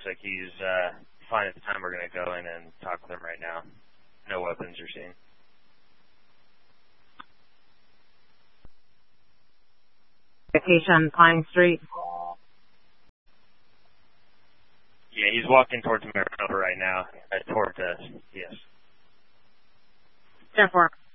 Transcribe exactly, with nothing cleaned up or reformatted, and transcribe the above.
like he's uh, fine at the time. We're going to go in and talk with him right now. No weapons you're seeing. Location, Pine Street. Yeah, he's walking towards Maricopa right now, uh, towards us, yes. ten four.